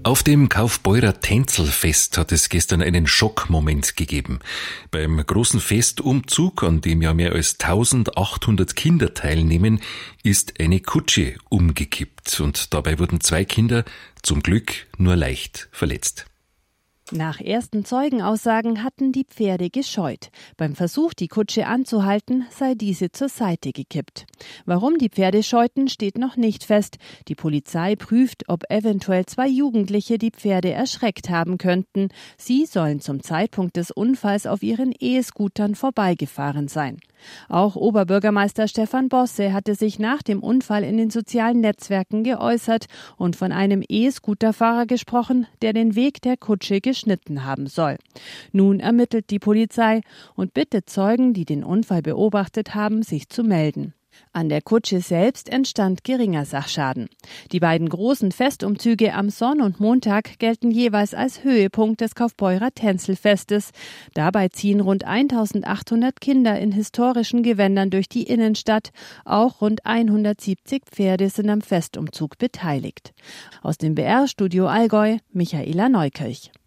Auf dem Kaufbeurer Tänzelfest hat es gestern einen Schockmoment gegeben. Beim großen Festumzug, an dem ja mehr als 1800 Kinder teilnehmen, ist eine Kutsche umgekippt und dabei wurden 2 Kinder zum Glück nur leicht verletzt. Nach ersten Zeugenaussagen hatten die Pferde gescheut. Beim Versuch, die Kutsche anzuhalten, sei diese zur Seite gekippt. Warum die Pferde scheuten, steht noch nicht fest. Die Polizei prüft, ob eventuell 2 Jugendliche die Pferde erschreckt haben könnten. Sie sollen zum Zeitpunkt des Unfalls auf ihren E-Scootern vorbeigefahren sein. Auch Oberbürgermeister Stefan Bosse hatte sich nach dem Unfall in den sozialen Netzwerken geäußert und von einem E-Scooterfahrer gesprochen, der den Weg der Kutsche geschnitten haben soll. Nun ermittelt die Polizei und bittet Zeugen, die den Unfall beobachtet haben, sich zu melden. An der Kutsche selbst entstand geringer Sachschaden. Die beiden großen Festumzüge am Sonn- und Montag gelten jeweils als Höhepunkt des Kaufbeurer Tänzelfestes. Dabei ziehen rund 1800 Kinder in historischen Gewändern durch die Innenstadt. Auch rund 170 Pferde sind am Festumzug beteiligt. Aus dem BR-Studio Allgäu, Michaela Neukirch.